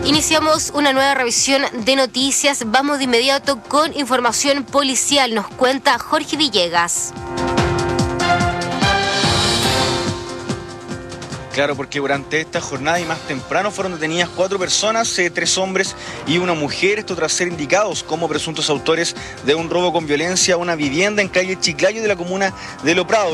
Iniciamos una nueva revisión de noticias. Vamos de inmediato con información policial. Nos cuenta Jorge Villegas. Claro, porque durante esta jornada y más temprano fueron detenidas 4 personas, 3 hombres y una mujer, esto tras ser indicados como presuntos autores de un robo con violencia a una vivienda en calle Chiclayo de la comuna de Lo Prado.